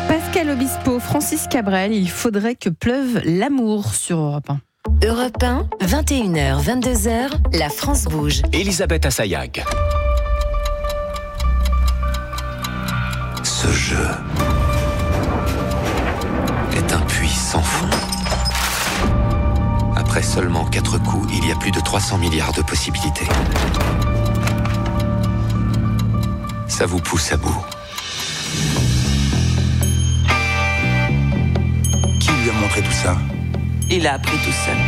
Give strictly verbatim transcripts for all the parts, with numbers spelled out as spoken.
Pascal Obispo, Francis Cabrel, il faudrait que pleuve l'amour sur Europe un. Europe un, vingt et une heures, vingt-deux heures, la France bouge. Elisabeth Assayag. Ce jeu est un puits sans fond. Après seulement quatre coups, il y a plus de trois cents milliards de possibilités. Ça vous pousse à bout. Qui lui a montré tout ça ? Il a appris tout seul.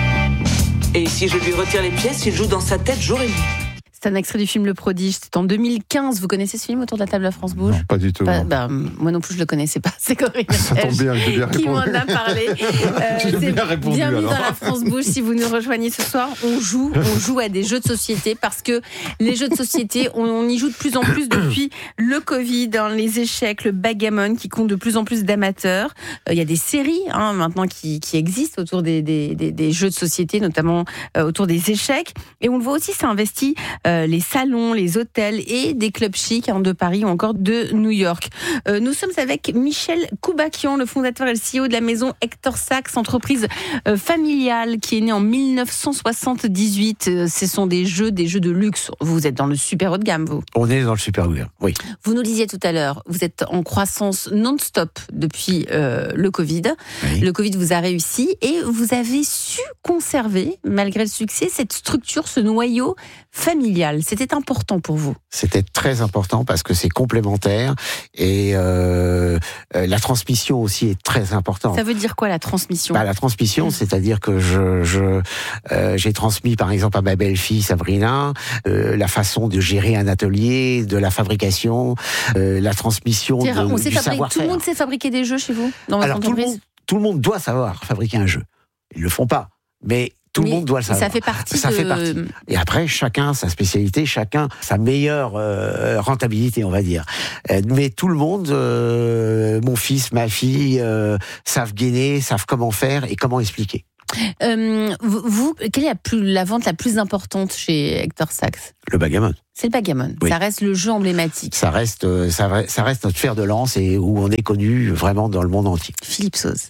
Et si je lui retire les pièces, il joue dans sa tête jour et nuit. C'est un extrait du film Le Prodige, c'est en deux mille quinze. Vous connaissez ce film autour de la table à France Bouge ? Non, pas du tout. Bah, bah, moi non plus, je le connaissais pas. C'est Corinne Ça tombe bien, j'ai bien qui m'en répondu. a parlé. Euh, J'ai c'est bien répondu, bienvenue alors. dans la France Bouge. Si vous nous rejoignez ce soir, on joue, on joue à des jeux de société parce que les jeux de société, on, on y joue de plus en plus depuis le Covid, hein, les échecs, le backgammon qui compte de plus en plus d'amateurs. Il euh, y a des séries hein, maintenant qui, qui existent autour des, des, des, des jeux de société, notamment euh, autour des échecs. Et on le voit aussi, ça investit euh, les salons, les hôtels et des clubs chics hein, de Paris ou encore de New York. Euh, nous sommes avec Michel Koubakian, le fondateur et le C E O de la maison Hector Sachs, entreprise euh, familiale qui est née en dix-neuf cent soixante-dix-huit. Euh, ce sont des jeux, des jeux de luxe. Vous êtes dans le super haut de gamme, vous. On est dans le super haut de gamme, oui. Vous nous disiez tout à l'heure, vous êtes en croissance non-stop depuis euh, le Covid. Oui. Le Covid vous a réussi et vous avez su conserver, malgré le succès, cette structure, ce noyau familial. C'était important pour vous. C'était très important parce que c'est complémentaire et euh, euh, la transmission aussi est très importante. Ça veut dire quoi la transmission ? Bah, la transmission, mmh. c'est-à-dire que je, je euh, j'ai transmis par exemple à ma belle-fille Sabrina euh, la façon de gérer un atelier, de la fabrication, euh, la transmission de, on sait du fabriquer, savoir-faire. Tout le monde sait fabriquer des jeux chez vous dans votre Alors entreprise ? tout le monde, tout le monde doit savoir fabriquer un jeu. Ils le font pas, mais tout Mais le monde doit le savoir. Ça fait partie. Ça de... fait partie. Et après, chacun sa spécialité, chacun sa meilleure euh, rentabilité, on va dire. Euh, mais tout le monde, euh, mon fils, ma fille, euh, savent gainer, savent comment faire et comment expliquer. Euh, vous, quelle est la, plus, la vente la plus importante chez Hector Sachs ? Le backgammon. C'est le backgammon. Oui. Ça reste le jeu emblématique. Ça reste, euh, ça, ça reste notre fer de lance et où on est connu vraiment dans le monde entier. Philippe Sauze.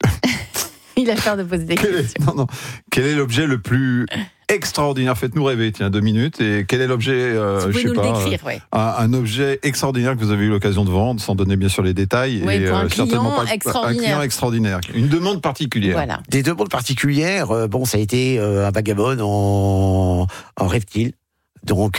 Il a peur de poser des Quel questions. est, non, non. Quel est l'objet le plus extraordinaire ? Faites-nous rêver, tiens, deux minutes. Et quel est l'objet, euh, Vous pouvez je sais nous pas, le décrire, ouais. un, un objet extraordinaire que vous avez eu l'occasion de vendre, sans donner bien sûr les détails. Oui, et pour un euh, certainement client pas extraordinaire. un client extraordinaire. Une demande particulière. Voilà. Des demandes particulières, euh, bon, ça a été euh, un backgammon en, en reptile. Donc,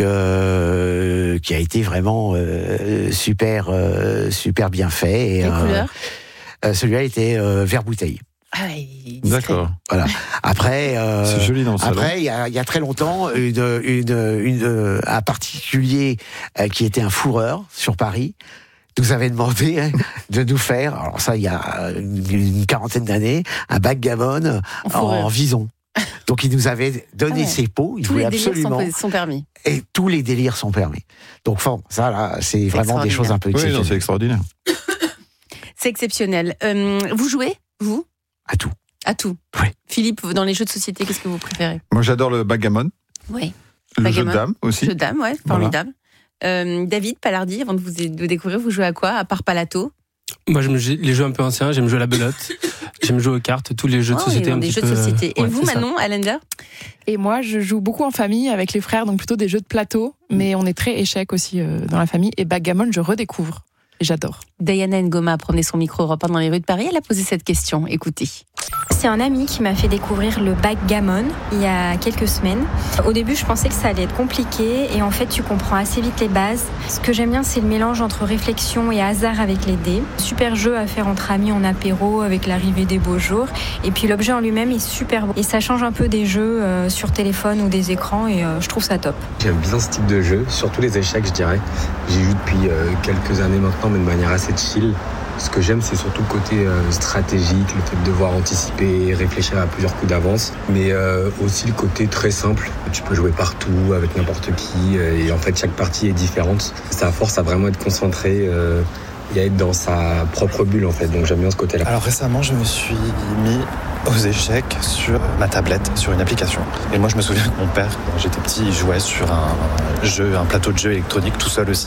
euh, qui a été vraiment euh, super, euh, super bien fait. Et, Quelle euh, couleur ? euh, Celui-là était euh, vert bouteille. Ah, il est discret. D'accord. Voilà. Après, euh, C'est joli dans le salon. après, il y a, il y a très longtemps, une, une, une, un particulier euh, qui était un fourreur sur Paris nous avait demandé hein, de nous faire, alors ça, il y a une, une quarantaine d'années, un backgammon En en, fourrure. vison. Donc, il nous avait donné Ah ouais. ses pots, il Tous voulait les délires absolument, sont, sont permis. et tous les délires sont permis. Donc, bon, ça, là, c'est vraiment des extraordinaire. choses un peu Oui, non, c'est exceptionnelles. extraordinaire. C'est exceptionnel. Euh, vous jouez, vous ? À tout. À tout. Oui. Philippe, dans les jeux de société, qu'est-ce que vous préférez ? Moi, j'adore le backgammon. Oui. Le Backgammon. jeu de dames aussi. Jeu de dames, ouais, formidable. Euh, David Palardi, avant de vous de découvrir, vous jouez à quoi, à part Palato ? Moi, j'aime les jeux un peu anciens, j'aime jouer à la belote, j'aime jouer aux cartes, tous les jeux de Oh, société. ils ont un des petit jeux de peu, société. Et ouais, vous, c'est ça. Manon, Allender ? Et moi, je joue beaucoup en famille avec les frères, donc plutôt des jeux de plateau, mais on est très échecs aussi euh, dans la famille. Et backgammon, je redécouvre. Et j'adore. Diana Ngoma prenait son micro Europe un dans les rues de Paris. Elle a posé cette question. Écoutez. C'est un ami qui m'a fait découvrir le backgammon il y a quelques semaines. Au début, je pensais que ça allait être compliqué et en fait, tu comprends assez vite les bases. Ce que j'aime bien, c'est le mélange entre réflexion et hasard avec les dés. Super jeu à faire entre amis en apéro avec l'arrivée des beaux jours. Et puis l'objet en lui-même est super beau. Et ça change un peu des jeux euh, sur téléphone ou des écrans et euh, je trouve ça top. J'aime bien ce type de jeu, surtout les échecs, je dirais. J'y joue depuis euh, quelques années maintenant, mais de manière assez chill. Ce que j'aime, c'est surtout le côté euh, stratégique, le fait de devoir anticiper, réfléchir à plusieurs coups d'avance, mais euh, aussi le côté très simple. Tu peux jouer partout, avec n'importe qui, euh, et en fait, chaque partie est différente. Ça force à vraiment être concentré euh, et à être dans sa propre bulle, en fait. Donc j'aime bien ce côté-là. Alors récemment, je me suis mis aux échecs sur ma tablette, sur une application. Et moi, je me souviens que mon père, quand j'étais petit, il jouait sur un jeu, un plateau de jeu électronique tout seul aussi.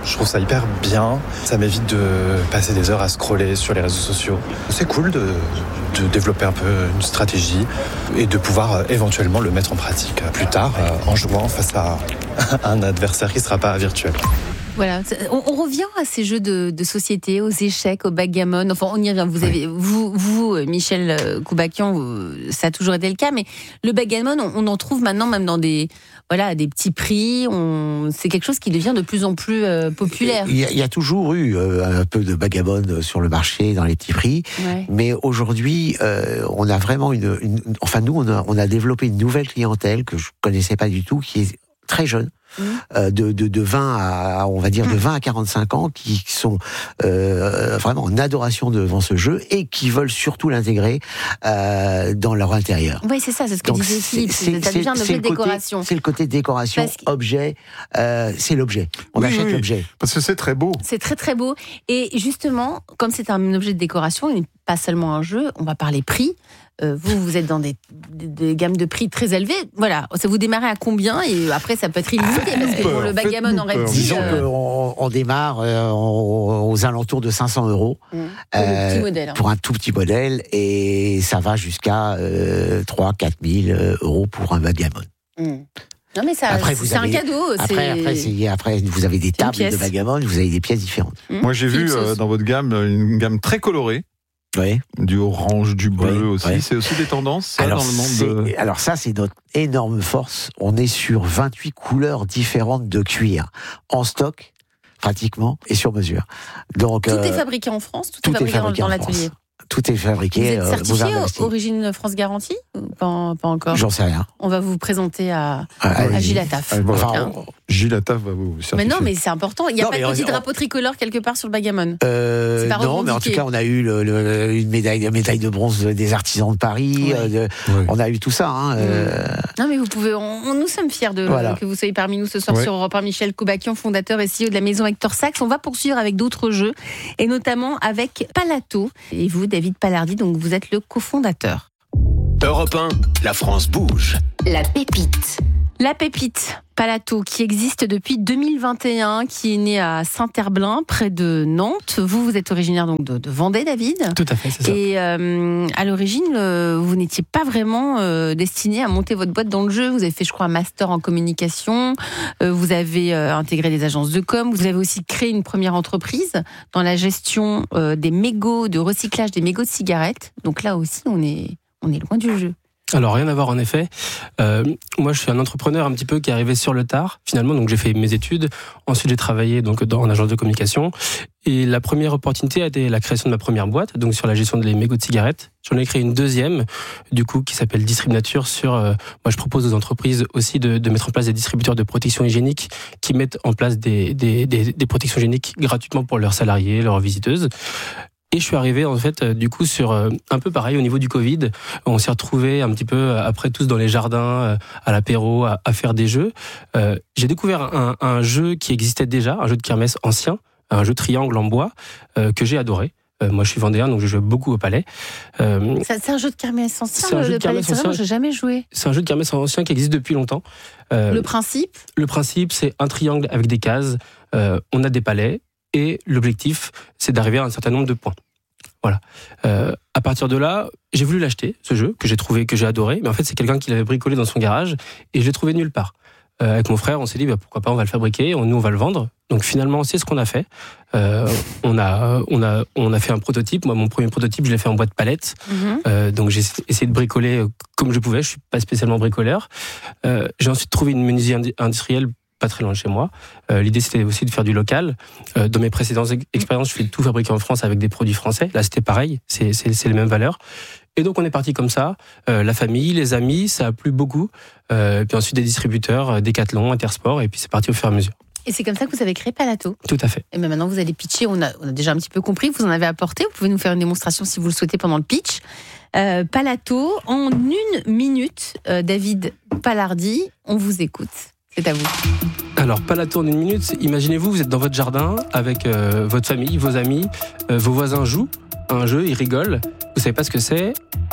Je trouve ça hyper bien. Ça m'évite de passer des heures à scroller sur les réseaux sociaux. C'est cool de, de développer un peu une stratégie et de pouvoir éventuellement le mettre en pratique plus tard en jouant face à un adversaire qui ne sera pas virtuel. Voilà, on, on revient à ces jeux de, de société, aux échecs, au backgammon. Enfin, on y revient. Vous avez, vous, vous, Michel Koubakian, ça a toujours été le cas, mais le backgammon, on, on en trouve maintenant même dans des, voilà, des petits prix. On, c'est quelque chose qui devient de plus en plus euh, populaire. Il y, a, il y a toujours eu euh, un peu de backgammon sur le marché, dans les petits prix, ouais. Mais aujourd'hui, euh, on a vraiment une, une, enfin nous, on a, on a développé une nouvelle clientèle que je connaissais pas du tout, qui est très jeune. Mmh. Euh, de, de, de vingt à, on va dire, de vingt à quarante-cinq ans, qui sont euh, vraiment en adoration devant ce jeu et qui veulent surtout l'intégrer euh, dans leur intérieur. Oui, c'est ça, c'est ce que Donc, disait Philippe. C'est, ça devient un objet de décoration. C'est le côté décoration, que... objet, euh, c'est l'objet. On oui, achète oui, l'objet. Parce que c'est très beau. C'est très très beau. Et justement, comme c'est un objet de décoration, il n'est pas seulement un jeu, on va parler prix. Euh, vous, vous êtes dans des, des, des gammes de prix très élevées. Voilà, ça vous démarrez à combien? Et après, ça peut être illimité, ah, parce que pour le backgammon en reptile... Disons euh... qu'on on démarre euh, aux alentours de cinq cents euros. Mmh. Pour, euh, petit modèle, hein. Pour un tout petit modèle, et ça va jusqu'à euh, trois à quatre mille euros pour un backgammon. Mmh. Non mais ça, après, c'est avez, un cadeau. Après, c'est... Après, c'est, après, vous avez des c'est tables de backgammon, vous avez des pièces différentes. Mmh. Moi, j'ai vu euh, dans votre gamme une gamme très colorée. Oui. Du orange, du bleu oui, aussi. Oui. C'est aussi des tendances, ça, alors, dans le monde de... Alors ça, c'est notre énorme force. On est sur vingt-huit couleurs différentes de cuir en stock, pratiquement, et sur mesure. Donc, tout euh, est fabriqué en France, tout, tout est fabriqué, est fabriqué dans, dans l'atelier. Tout est fabriqué. Vous êtes certifié euh, Origine France Garantie ou pas, pas encore? J'en sais rien. On va vous présenter à, ah, à Gilles Attaf. Ah, bon, enfin, on... Gilles Attaf va vous certifier. Mais non, mais c'est important. Il n'y a non, pas de petit on... drapeau tricolore quelque part sur le backgammon. Euh, c'est pas non, mais en tout cas, on a eu le, le, une médaille, une médaille de bronze des artisans de Paris. Oui. Euh, de, oui. On a eu tout ça. Hein, euh... Non, mais vous pouvez. On, on, nous sommes fiers de voilà. que vous soyez parmi nous ce soir ouais. sur Europe un. Michel Koubakian, fondateur et C E O de la maison Hector Sachs. On va poursuivre avec d'autres jeux, et notamment avec Palato. Et vous, David Palardy, donc vous êtes le cofondateur. Europe un, la France bouge. La pépite. La pépite, Palato, qui existe depuis deux mille vingt et un, qui est né à Saint-Herblain, près de Nantes. Vous, vous êtes originaire donc de, de Vendée, David. Tout à fait, c'est ça. Et euh, à l'origine, euh, vous n'étiez pas vraiment euh, destiné à monter votre boîte dans le jeu. Vous avez fait, je crois, un master en communication. Euh, vous avez euh, intégré des agences de com. Vous avez aussi créé une première entreprise dans la gestion euh, des mégots, de recyclage des mégots de cigarettes. Donc là aussi, on est, on est loin du jeu. Alors rien à voir en effet. Euh, moi je suis un entrepreneur un petit peu qui est arrivé sur le tard finalement, donc j'ai fait mes études. Ensuite j'ai travaillé donc dans en agence de communication et la première opportunité a été la création de ma première boîte, donc sur la gestion des mégots de cigarettes. J'en ai créé une deuxième du coup qui s'appelle Distrib Nature. Sur euh, moi je propose aux entreprises aussi de, de mettre en place des distributeurs de protection hygiénique qui mettent en place des, des, des, des protections hygiéniques gratuitement pour leurs salariés, leurs visiteuses. Et je suis arrivé en fait du coup sur euh, un peu pareil au niveau du Covid. On s'est retrouvés un petit peu après tous dans les jardins, euh, à l'apéro, à, à faire des jeux. Euh, j'ai découvert un, un jeu qui existait déjà, un jeu de kermesse ancien, un jeu triangle en bois euh, que j'ai adoré. Euh, moi je suis vendéen donc je joue beaucoup au palais. Euh, ça, c'est un jeu de kermesse ancien, c'est un le, jeu de kermesse ancien. J'ai jamais joué. C'est un jeu de kermesse ancien qui existe depuis longtemps. Euh, le principe Le principe c'est un triangle avec des cases. Euh, on a des palais. Et l'objectif, c'est d'arriver à un certain nombre de points. Voilà. Euh, à partir de là, j'ai voulu l'acheter, ce jeu, que j'ai trouvé, que j'ai adoré. Mais en fait, c'est quelqu'un qui l'avait bricolé dans son garage et je l'ai trouvé nulle part. Euh, avec mon frère, on s'est dit, bah, pourquoi pas, on va le fabriquer, on, nous, on va le vendre. Donc finalement, c'est ce qu'on a fait. Euh, on, a, on, a, on a fait un prototype. Moi, mon premier prototype, je l'ai fait en boîte palette. Mm-hmm. Euh, donc j'ai essayé de bricoler comme je pouvais. Je suis pas spécialement bricoleur. Euh, j'ai ensuite trouvé une menuiserie industrielle pas très loin de chez moi. Euh, l'idée, c'était aussi de faire du local. Euh, dans mes précédentes expériences, je fais tout fabriquer en France avec des produits français. Là, c'était pareil. C'est, c'est, c'est les mêmes valeurs. Et donc, on est parti comme ça. Euh, la famille, les amis, ça a plu beaucoup. Euh, puis ensuite, des distributeurs, Decathlon, Intersport. Et puis, c'est parti au fur et à mesure. Et c'est comme ça que vous avez créé Palato. Tout à fait. Et bien maintenant, vous allez pitcher. On a, on a déjà un petit peu compris. Vous en avez apporté. Vous pouvez nous faire une démonstration si vous le souhaitez pendant le pitch. Euh, Palato, en une minute, euh, David Palardy, on vous écoute. C'est à vous. Alors, Palato en une minute, imaginez-vous, vous êtes dans votre jardin avec euh, votre famille, vos amis, euh, vos voisins jouent à un jeu, ils rigolent, vous savez pas ce que c'est,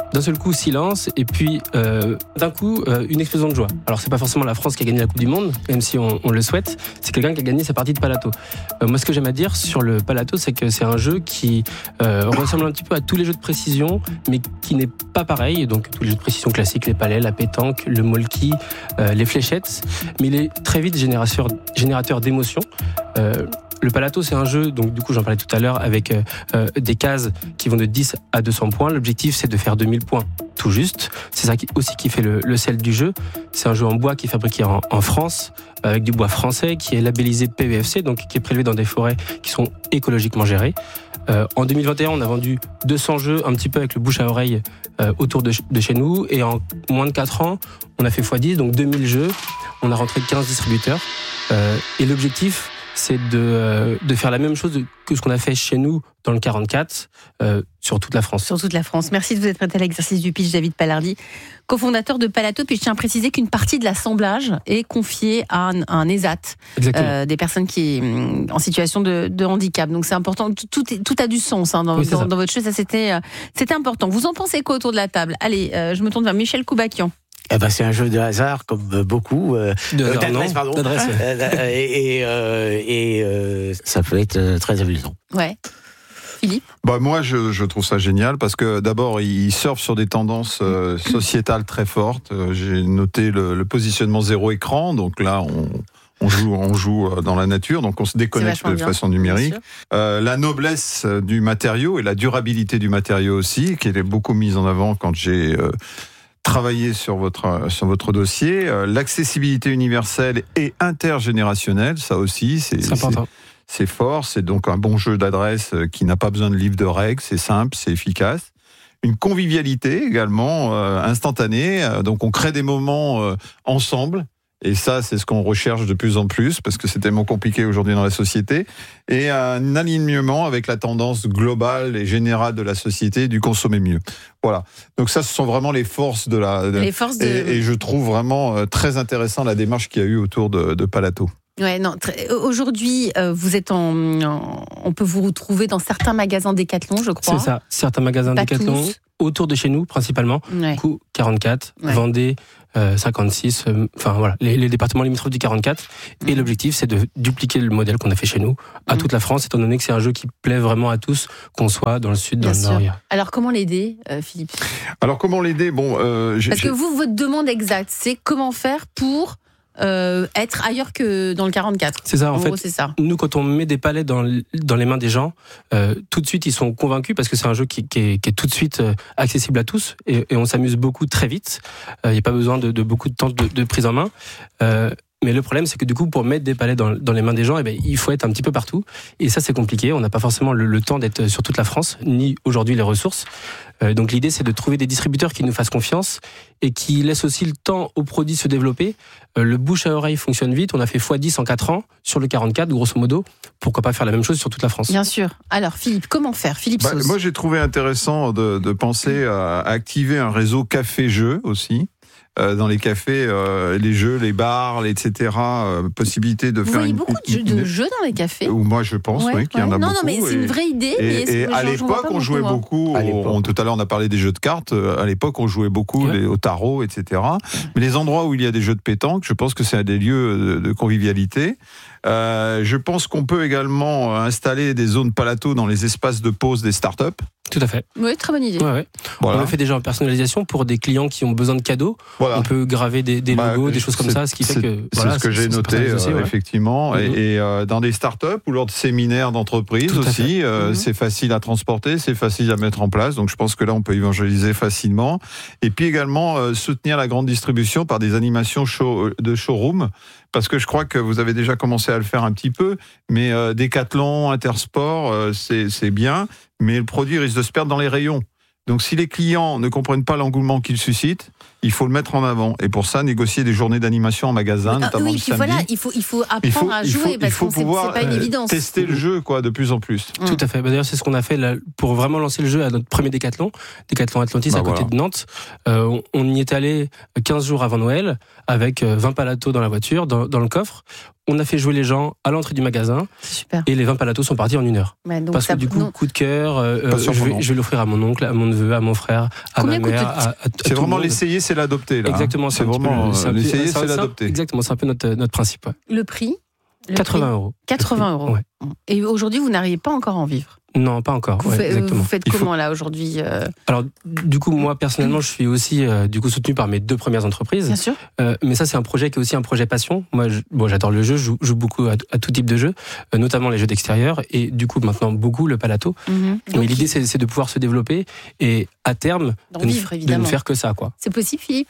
d'un seul coup, silence, et puis euh, d'un coup, euh, une explosion de joie. Alors, c'est pas forcément la France qui a gagné la Coupe du Monde, même si on, on le souhaite, c'est quelqu'un qui a gagné sa partie de Palato. Euh, moi, ce que j'aime à dire sur le Palato, c'est que c'est un jeu qui euh, ressemble un petit peu à tous les jeux de précision, mais qui n'est pas pareil. Donc, tous les jeux de précision classiques, les palets, la pétanque, le molki, euh, les fléchettes, mais il est très vite générateur, générateur d'émotions. Euh, Le Palato, c'est un jeu, donc du coup j'en parlais tout à l'heure, avec euh, des cases qui vont de dix à deux cents points. L'objectif, c'est de faire deux mille points tout juste. C'est ça qui, aussi qui fait le, le sel du jeu. C'est un jeu en bois qui est fabriqué en, en France, avec du bois français, qui est labellisé P V F C, donc qui est prélevé dans des forêts qui sont écologiquement gérées. Euh, en deux mille vingt et un, on a vendu deux cents jeux, un petit peu avec le bouche à oreille euh, autour de, de chez nous. Et en moins de quatre ans, on a fait fois dix, donc deux mille jeux. On a rentré quinze distributeurs. Euh, et l'objectif, c'est de, euh, de faire la même chose que ce qu'on a fait chez nous dans le quarante-quatre, euh, sur toute la France. Sur toute la France. Merci de vous être prêté à l'exercice du pitch, David Palardi, cofondateur de Palato. Puis je tiens à préciser qu'une partie de l'assemblage est confiée à un, à un E S A T, euh, des personnes qui en situation de, de handicap. Donc c'est important, tout, est, tout a du sens hein, dans, oui, dans, dans votre jeu, ça c'était, euh, c'était important. Vous en pensez quoi autour de la table? Allez, euh, je me tourne vers Michel Koubakian. Eh ben, c'est un jeu de hasard, comme beaucoup. Euh, de hasard, d'adresse, non, pardon. d'adresse. Euh, et et, euh, et euh, ça peut être très amusant. Ouais. Philippe ? Bah moi, je, je trouve ça génial parce que d'abord, il surfe sur des tendances euh, sociétales très fortes. Euh, j'ai noté le, le positionnement zéro écran, donc là, on... On joue, on joue dans la nature, donc on se déconnecte de bien, façon numérique. Euh, la noblesse du matériau et la durabilité du matériau aussi, qui est beaucoup mise en avant quand j'ai euh, travaillé sur votre sur votre dossier. Euh, l'accessibilité universelle et intergénérationnelle, ça aussi, c'est, c'est important. C'est, c'est fort. C'est donc un bon jeu d'adresse qui n'a pas besoin de livre de règles. C'est simple, c'est efficace. Une convivialité également euh, instantanée. Donc on crée des moments euh, ensemble. Et ça, c'est ce qu'on recherche de plus en plus, parce que c'est tellement compliqué aujourd'hui dans la société. Et un alignement avec la tendance globale et générale de la société du consommer mieux. Voilà. Donc ça, ce sont vraiment les forces de la... De, les forces de... et, et je trouve vraiment très intéressant la démarche qu'il y a eu autour de, de Palato. Ouais, non. Très, aujourd'hui, euh, vous êtes en, en... On peut vous retrouver dans certains magasins Decathlon, je crois. C'est ça, certains magasins Pas Decathlon, tous. Autour de chez nous, principalement. Ouais. Du coup, quarante-quatre, ouais. Vendée, euh, cinquante-six, euh, enfin voilà, les, les départements limitrophes du quarante-quatre. Mmh. Et l'objectif, c'est de dupliquer le modèle qu'on a fait chez nous à mmh. toute la France, étant donné que c'est un jeu qui plaît vraiment à tous, qu'on soit dans le sud, Bien dans sûr. le nord. Alors, comment l'aider, euh, Philippe ? Alors, comment l'aider ? Bon, euh, j'ai, Parce que j'ai... vous, votre demande exacte, c'est comment faire pour euh, être ailleurs que dans le quarante-quatre. C'est ça, en, en fait. Gros, c'est ça. Nous, quand on met des palets dans, dans les mains des gens, euh, tout de suite, ils sont convaincus parce que c'est un jeu qui, qui, est, qui est tout de suite euh, accessible à tous et, et on s'amuse beaucoup très vite. Il euh, n'y a pas besoin de, de beaucoup de temps de, de prise en main. Euh, Mais le problème, c'est que du coup, pour mettre des palets dans, dans les mains des gens, eh ben, il faut être un petit peu partout. Et ça, c'est compliqué. On n'a pas forcément le, le temps d'être sur toute la France, ni aujourd'hui les ressources. Euh, donc l'idée, c'est de trouver des distributeurs qui nous fassent confiance et qui laissent aussi le temps aux produits se développer. Euh, le bouche à oreille fonctionne vite. On a fait fois dix en quatre ans sur le quarante-quatre, grosso modo. Pourquoi pas faire la même chose sur toute la France ? Bien sûr. Alors, Philippe, comment faire ? Philippe bah, Sauce. Moi, j'ai trouvé intéressant de, de penser à activer un réseau café-jeu aussi. Euh, dans les cafés, euh, les jeux, les bars, et cetera. Euh, possibilité de Vous faire voyez une, beaucoup de, jeux, de jeux dans les cafés. Ou moi, je pense, ouais, oui, qu'il ouais. y en a non, beaucoup. Non, mais c'est et, une vraie idée. Et, mais et à l'époque, on jouait beaucoup. beaucoup on, tout à l'heure, on a parlé des jeux de cartes. À l'époque, on jouait beaucoup ouais. les, au tarot, et cetera. Mais les endroits où il y a des jeux de pétanque, je pense que c'est des lieux de, de convivialité. Euh, je pense qu'on peut également installer des zones Palato dans les espaces de pause des startups. Tout à fait. Oui, très bonne idée. Ouais, ouais. Voilà. On le fait déjà en personnalisation pour des clients qui ont besoin de cadeaux. Voilà. On peut graver des, des logos, bah, des choses comme ça, ce qui fait que... C'est voilà, ce que j'ai noté, aussi, euh, ouais. effectivement. Mm-hmm. Et, et euh, dans des startups ou lors de séminaires d'entreprise aussi, euh, mm-hmm. c'est facile à transporter, c'est facile à mettre en place. Donc je pense que là, on peut évangéliser facilement. Et puis également, euh, soutenir la grande distribution par des animations show, de showroom. Parce que je crois que vous avez déjà commencé à le faire un petit peu, mais euh, Decathlon, Intersport, euh, c'est, c'est bien, mais le produit risque de se perdre dans les rayons. Donc si les clients ne comprennent pas l'engouement qu'il suscite, il faut le mettre en avant. Et pour ça, négocier des journées d'animation en magasin, Ah, notamment oui, le puis samedi. voilà, il faut, il faut apprendre Il faut, à il faut, jouer il parce faut que c'est, pouvoir c'est pas une euh, évidence. tester le jeu quoi, de plus en plus. Tout à fait. Bah, d'ailleurs, c'est ce qu'on a fait là, pour vraiment lancer le jeu à notre premier décathlon, Décathlon Atlantis, Bah, à côté voilà. de Nantes. Euh, on, on y est allé quinze jours avant Noël avec euh, vingt palatos dans la voiture, dans, dans le coffre. On a fait jouer les gens à l'entrée du magasin. C'est super. Et les vingt palatos sont partis en une heure. Ouais, donc Parce ça- que du coup, non. coup de cœur, euh, Pas euh, je, surprenant. vais, je vais l'offrir à mon oncle, à mon neveu, à mon frère, à Combien ma coûte mère, le- à, à- à tout C'est le vraiment monde. l'essayer, c'est l'adopter. Là, hein. Exactement, c'est un petit peu vraiment le- c'est un euh, peu- l'essayer, c'est un- c'est c'est un- l'adopter. Exactement, c'est un peu notre, notre principe. ouais. Le prix le quatre-vingts prix euros. quatre-vingts euros. Ouais. Et aujourd'hui, vous n'arrivez pas encore à en vivre. Non, pas encore. Vous, ouais, faites- exactement. vous faites Il faut- comment là aujourd'hui euh, Alors, du coup, moi personnellement, je suis aussi euh, du coup soutenu par mes deux premières entreprises. Bien sûr. Euh, mais ça, c'est un projet qui est aussi un projet passion. Moi, je, bon, j'adore le jeu, je joue, je joue beaucoup à, à tout type de jeux, euh, notamment les jeux d'extérieur, et du coup, maintenant beaucoup le palato. Mhm. Mais Donc, l'idée, c'est, c'est de pouvoir se développer et à terme, D'en de, ne- vivre, de évidemment. ne faire que ça, quoi. c'est possible, Philippe.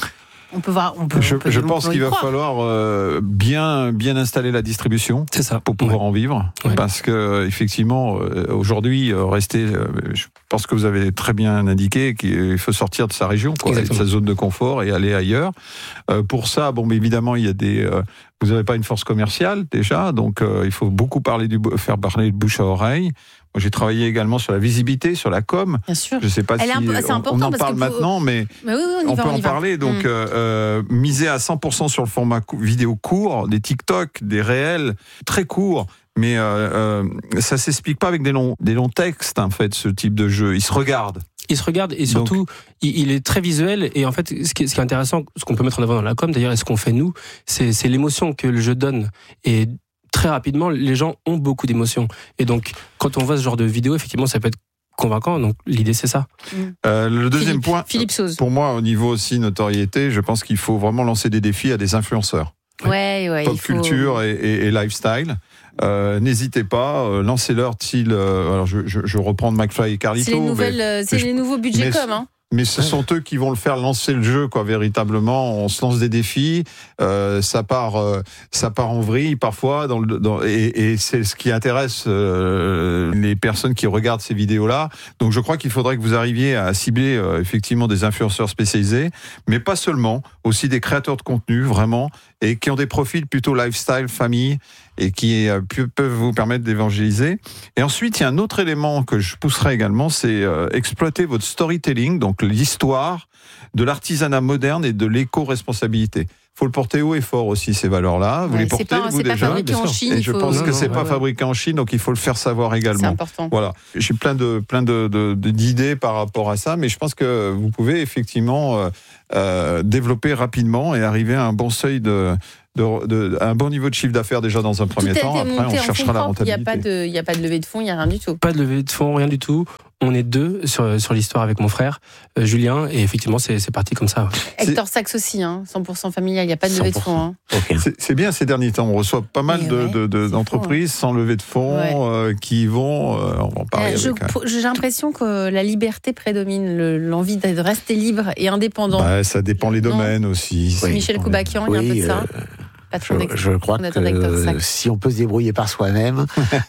On peut voir. On peut, Je, on peut- je on pense peut y qu'il va croire. falloir euh, bien, bien installer la distribution C'est ça. pour pouvoir Ouais. en vivre. Ouais. Parce que effectivement, euh, aujourd'hui, euh, rester, euh, je pense que vous avez très bien indiqué qu'il faut sortir de sa région, quoi, et de Exactement. sa zone de confort et aller ailleurs. Euh, pour ça, bon, mais évidemment, il y a des. Euh, vous n'avez pas une force commerciale déjà, donc euh, il faut beaucoup parler du, faire parler de bouche à oreille. Moi, j'ai travaillé également sur la visibilité, sur la com. Bien sûr. Je ne sais pas Elle si est un peu- c'est on- important on, en parce parle que pour- maintenant, mais Mais oui, oui, on y on va. peut on en y va. parler. Donc, Mm. euh, euh, miser à cent pour cent sur le format cou- vidéo court, des TikTok, des réels très courts. Mais euh, euh, ça s'explique pas avec des longs, des longs textes, en fait, ce type de jeu. Ils se regardent. Il se regarde et surtout, il, il est très visuel. Et en fait, ce qui est, ce qui est intéressant, ce qu'on peut mettre en avant dans la com, d'ailleurs, et ce qu'on fait nous, c'est, c'est l'émotion que le jeu donne. Et très rapidement, les gens ont beaucoup d'émotions. Et donc, quand on voit ce genre de vidéo, effectivement, ça peut être convaincant. Donc, l'idée, c'est ça. Euh, le deuxième Philippe- point, Philippe Sauze. pour moi, au niveau aussi notoriété, je pense qu'il faut vraiment lancer des défis à des influenceurs. Ouais, ouais. Pop il faut- culture et, et- et lifestyle. Euh, n'hésitez pas, euh, lancez-leur style. euh, alors, je, je, je reprends de McFly et Carlito. C'est les mais- nouvelles, euh, c'est mais je- les nouveaux budgets mais- com. Hein. Mais ce sont eux qui vont le faire lancer le jeu, quoi, véritablement. On se lance des défis, euh, ça part, euh, ça part en vrille parfois, dans le, dans, et, et c'est ce qui intéresse euh, les personnes qui regardent ces vidéos-là. Donc, je crois qu'il faudrait que vous arriviez à cibler euh, effectivement des influenceurs spécialisés, mais pas seulement, aussi des créateurs de contenu vraiment, et qui ont des profils plutôt lifestyle, famille, et qui euh, pu- peuvent vous permettre d'évangéliser. Et ensuite, il y a un autre élément que je pousserai également, c'est euh, exploiter votre storytelling, donc l'histoire de l'artisanat moderne et de l'éco-responsabilité. Il faut le porter haut et fort aussi, ces valeurs-là. Vous Ouais, les c'est portez, pas, vous c'est pas déjà. fabriqué en bien sûr. Chine. Et il je faut- pense Non, que non, c'est ouais, pas ouais. fabriqué en Chine, donc il faut le faire savoir C'est également. important. Voilà, j'ai plein de plein de, de- de- d'idées par rapport à ça, mais je pense que vous pouvez effectivement euh, euh, développer rapidement et arriver à un bon seuil de, de, de- à un bon niveau de chiffre d'affaires déjà dans un Tout premier a temps. été Après, monté on en cherchera fonds la propres. Il n'y a rentabilité. pas de, il y a pas de levée de fonds, il n'y a rien du tout. Pas de levée de fonds, rien du tout. On est deux sur, sur l'histoire avec mon frère, euh, Julien, et effectivement, c'est, c'est parti comme ça. Hector Sachs aussi, hein, cent pour cent familial, il n'y a pas de levée de cent pour cent. fonds. Hein. Ok. C'est, c'est bien ces derniers temps, on reçoit pas mal Mais de, ouais, de- de- c'est d'entreprises sans levée de fonds Ouais. euh, qui vont, euh, on va en parler Euh, je- avec, euh, j'ai l'impression que la liberté prédomine, le- l'envie de rester libre et indépendant. bah, ça dépend les domaines aussi. Oui. Michel Koubakian, il y a un peu de ça. euh, Patron je, d'Ex- je crois fondateur d'Hector que Sachs. si on peut se débrouiller par soi-même,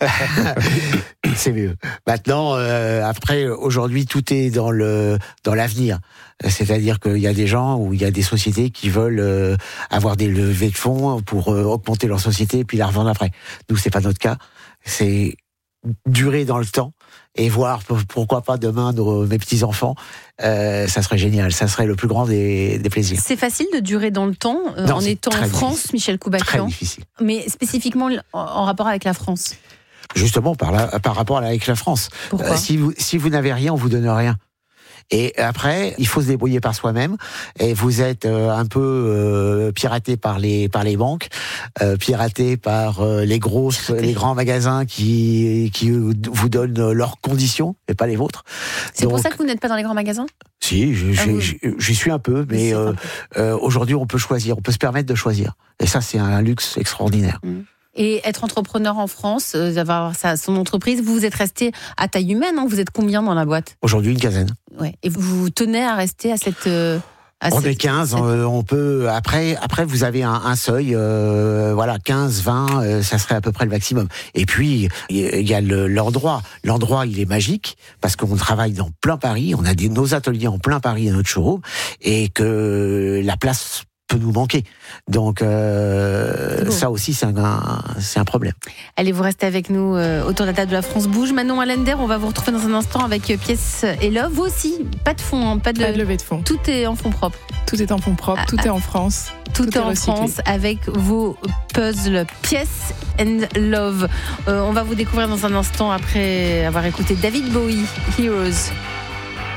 c'est mieux. Maintenant, euh, après, aujourd'hui, tout est dans le dans l'avenir. C'est-à-dire qu'il y a des gens ou il y a des sociétés qui veulent euh, avoir des levées de fonds pour euh, augmenter leur société et puis la revendre après. Nous, c'est pas notre cas. C'est durer dans le temps et voir pourquoi pas demain nos, mes petits enfants. Euh, ça serait génial. Ça serait le plus grand des, des plaisirs. C'est facile de durer dans le temps euh, Non, en c'est étant en très France, difficile. Michel Très Koubakian, difficile. mais spécifiquement en, en rapport avec la France. Justement, par, la, par rapport avec la France. Pourquoi Euh, si vous, si vous n'avez rien, on vous donne rien. Et après, il faut se débrouiller par soi-même. Et vous êtes euh, un peu euh, piraté par les par les banques, euh, piraté par euh, les grosses, Piraté. les grands magasins qui qui vous donnent leurs conditions et pas les vôtres. C'est pour Donc, ça que vous n'êtes pas dans les grands magasins? si, je- Ah, je- vous- j'y j'y suis un peu, mais C'est euh, un peu. euh, aujourd'hui, on peut choisir, on peut se permettre de choisir. Et ça, c'est un luxe extraordinaire. Et être entrepreneur en France, euh, d'avoir sa, son entreprise, vous vous êtes resté à taille humaine, hein, vous êtes combien dans la boîte? Aujourd'hui, une quinzaine. Ouais. Et vous tenez à rester à cette, euh, Ah, on c'est- est quinze, c'est- on, on peut. Après, après, vous avez un, un seuil, euh, voilà, quinze, vingt, euh, ça serait à peu près le maximum. Et puis, il y a le- l'endroit. L'endroit, il est magique parce qu'on travaille dans plein Paris. On a des, nos ateliers en plein Paris à notre showroom et que la place peut nous manquer. Donc, euh, C'est beau. ça aussi, c'est un, c'est un problème. Allez, vous restez avec nous euh, autour de la table de la France Bouge. Manon Allender, on va vous retrouver dans un instant avec euh, Pièce et Love. Vous aussi, pas de fond, hein, pas de, Pas de levée de fonds. tout est en fonds propres. Tout est en fonds propres, Ah, tout ah. est en France. Tout, Tout est est en recyclé. France avec vos puzzles Pièce and Love. Euh, on va vous découvrir dans un instant après avoir écouté David Bowie, Heroes.